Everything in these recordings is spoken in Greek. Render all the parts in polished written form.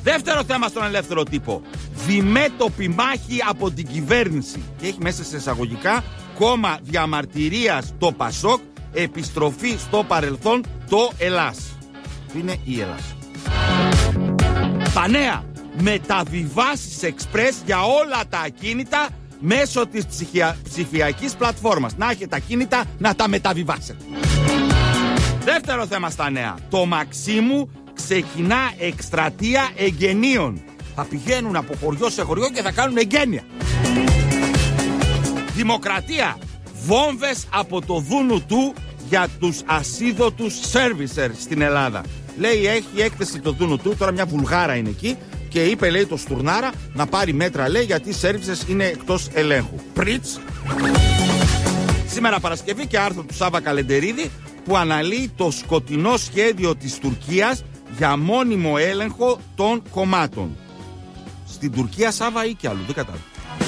Δεύτερο θέμα στον ελεύθερο τύπο. Διμέτωπη μάχη από την κυβέρνηση. Και έχει μέσα σε εισαγωγικά κόμμα διαμαρτυρίας το Πασόκ, επιστροφή στο παρελθόν το Ελλάς. Που είναι η Ελλάς. Τα νέα. Μεταβιβάσεις εξπρές για όλα τα ακίνητα μέσω της ψηφιακής πλατφόρμας. Να έχετε ακίνητα να τα μεταβιβάσετε. Δεύτερο θέμα στα νέα. Το Μαξίμου ξεκινά εκστρατεία εγγενείων. Θα πηγαίνουν από χωριό σε χωριό και θα κάνουν εγγένεια. Δημοκρατία. Βόμβες από το Δούνου του για τους ασίδωτους servicer στην Ελλάδα. Λέει έχει έκθεση το Δούνου του, τώρα μια Βουλγάρα είναι εκεί και είπε λέει το Στουρνάρα να πάρει μέτρα λέει γιατί οι services είναι εκτός ελέγχου. Πριτς. Σήμερα Παρασκευή και άρθρο του Σάβα Καλεντερίδη που αναλύει το σκοτεινό σχέδιο της Τουρκίας για μόνιμο έλεγχο των κομμάτων. Στην Τουρκία Σάβα ή και αλλού, δεν κατάλαβα.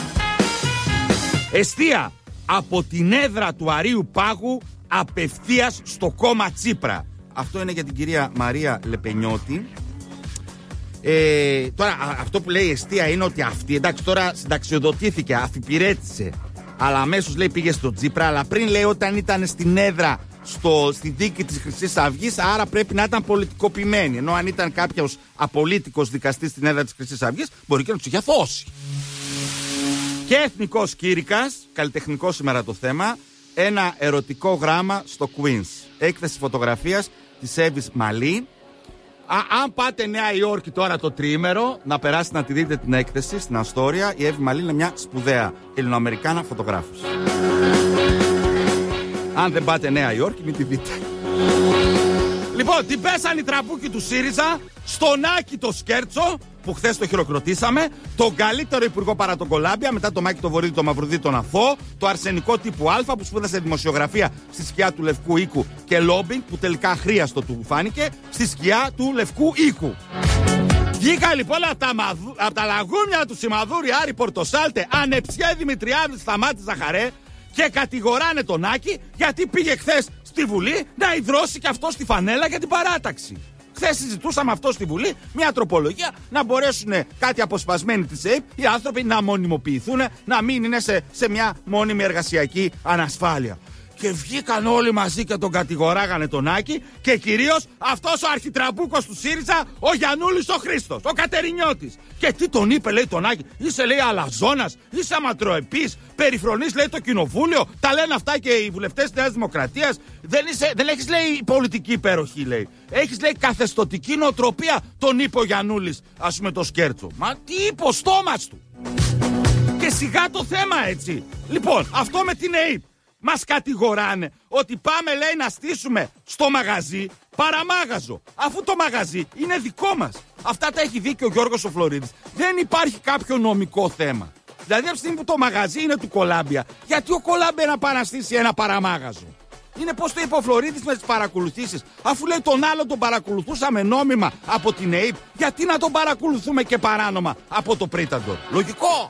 Εστία από την έδρα του Αρείου Πάγου απευθείας στο κόμμα Τσίπρα. Αυτό είναι για την κυρία Μαρία Λεπενιώτη. Τώρα αυτό που λέει εστία είναι ότι αυτή εντάξει τώρα συνταξιοδοτήθηκε, αφιπηρέτησε, αλλά αμέσως λέει πήγε στο Τσίπρα, αλλά πριν λέει όταν ήταν στην έδρα στη δίκη της Χρυσής Αυγής, άρα πρέπει να ήταν πολιτικοποιημένη. Ενώ αν ήταν κάποιος απολίτικος δικαστής στην έδρα της Χρυσής Αυγής, μπορεί και να τους είχε αθώσει. Και εθνικός κήρυκας, καλλιτεχνικό σήμερα το θέμα, ένα ερωτικό γράμμα στο Queens. Έκθεση φωτογραφίας της Εύης Μαλή. Αν πάτε Νέα Υόρκη τώρα το τριήμερο, να περάσετε να τη δείτε την έκθεση στην Αστόρια. Η Εύη Μαλή είναι μια σπουδαία Ελληνοαμερικάνα φωτογράφος. Αν δεν πάτε Νέα Υόρκη, μην τη δείτε. Λοιπόν, την πέσαν οι τραπούκοι του ΣΥΡΙΖΑ στον Άκη το Σκέρτσο, που χθες το χειροκροτήσαμε, τον καλύτερο υπουργό παρά τον Κολάμπια, μετά το Μάκη το Βορύδη, το Μαυρουδί, τον Αθώ, το αρσενικό τύπου Α που σπούδασε δημοσιογραφία στη σκιά του Λευκού Οίκου και λόμπινγκ, που τελικά αχρίαστο του φάνηκε, στη σκιά του Λευκού Οίκου. Βγήκα λοιπόν από τα λαγούμια του Σιμαδούρη, Άρη Πορτοσάλτε, Ανεψιέ Δημητριάδη, Σταμάτη Ζαχαρέ και κατηγοράνε τον Άκη γιατί πήγε χθες στη Βουλή να ιδρώσει και αυτό στη φανέλα για την παράταξη. Χθες συζητούσαμε αυτό στη Βουλή, μια τροπολογία να μπορέσουν κάτι αποσπασμένοι της ΕΕΠ οι άνθρωποι να μονιμοποιηθούν, να μην είναι σε μια μόνιμη εργασιακή ανασφάλεια. Και βγήκαν όλοι μαζί και τον κατηγοράγανε τον Άκη και κυρίως αυτός ο αρχιτραμπούκος του ΣΥΡΙΖΑ, ο Γιαννούλης ο Χρήστος, ο Κατερινιώτης. Και τι τον είπε λέει τον Άκη, είσαι λέει αλαζόνας, είσαι αματροεπής, περιφρονείς λέει το κοινοβούλιο, τα λένε αυτά και οι βουλευτές της Νέας Δημοκρατίας, δεν έχεις λέει πολιτική υπέροχη λέει, έχεις λέει καθεστωτική νοοτροπία, τον είπε ο Γιαννούλης ας πούμε το Σκέρτσο. Μα τι είπε ο στόμας του. Και σιγά το θέμα έτσι. Λοιπόν αυτό με την ΕΕΠ. Μας κατηγοράνε ότι πάμε λέει να στήσουμε στο μαγαζί παραμάγαζο, αφού το μαγαζί είναι δικό μας. Αυτά τα έχει δει και ο Γιώργος ο Φλωρίδης. Δεν υπάρχει κάποιο νομικό θέμα. Δηλαδή από τη στιγμή που το μαγαζί είναι του Κολάμπια, γιατί ο Κολάμπια να πάει να στήσει ένα παραμάγαζο. Είναι πως το είπε ο Φλωρίδης με τις παρακολουθήσεις. Αφού λέει τον άλλο τον παρακολουθούσαμε νόμιμα από την ΕΕΠ, γιατί να τον παρακολουθούμε και παράνομα από το Πρίταντορ. Λογικό.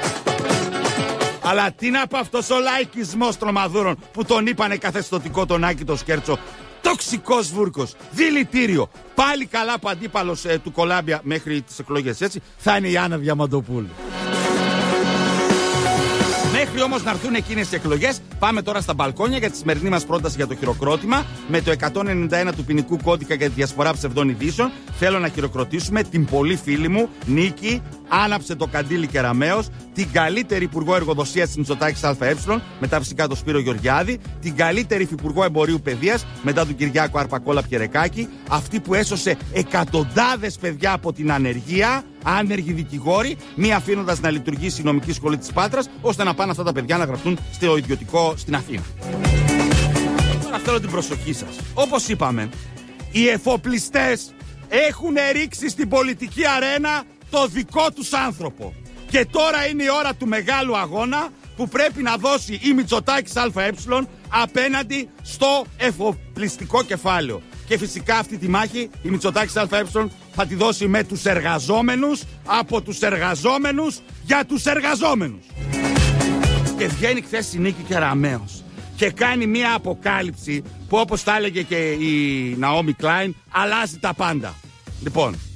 Αλλά τι να πω αυτός ο λαϊκισμός τρομαδούρων που τον είπανε καθεστωτικό τον Άκη το Σκέρτσο. Τοξικός βούρκος, δηλητήριο. Πάλι καλά που αντίπαλος του Κολάμπια μέχρι τις εκλογές έτσι θα είναι η Άννα Διαμαντοπούλου. Μέχρι όμως να έρθουν εκείνες οι εκλογές, πάμε τώρα στα μπαλκόνια για τη σημερινή μας πρόταση για το χειροκρότημα. Με το 191 του ποινικού κώδικα για τη διασπορά ψευδών ειδήσεων, θέλω να χειροκροτήσουμε την πολύ φίλη μου Νίκη, άναψε το καντήλι Κεραμέως, την καλύτερη υπουργό εργοδοσίας της Μητσοτάκης ΑΕ, μετά φυσικά τον Σπύρο Γεωργιάδη, την καλύτερη υφυπουργό εμπορίου παιδείας, μετά τον Κυριάκο Αρπακόλα Πιερεκάκη, αυτή που έσωσε εκατοντάδες παιδιά από την ανεργία, άνεργοι δικηγόροι, μη αφήνοντας να λειτουργήσει η νομική σχολή της Πάτρας, ώστε να πάνε αυτά τα παιδιά να γραφτούν στο ιδιωτικό στην Αθήνα. Τώρα θέλω την προσοχή σας. Όπως είπαμε, οι εφοπλιστές έχουν ρίξει στην πολιτική αρένα το δικό τους άνθρωπο. Και τώρα είναι η ώρα του μεγάλου αγώνα που πρέπει να δώσει η Μητσοτάκης ΑΕ απέναντι στο εφοπλιστικό κεφάλαιο. Και φυσικά αυτή τη μάχη η Μητσοτάκης ΑΕ θα τη δώσει με τους εργαζόμενους, από τους εργαζόμενους, για τους εργαζόμενους. Και βγαίνει χθες η Νίκη Κεραμέως και κάνει μια αποκάλυψη που όπως τα έλεγε και η Ναόμι Κλάιν αλλάζει τα πάντα. Λοιπόν,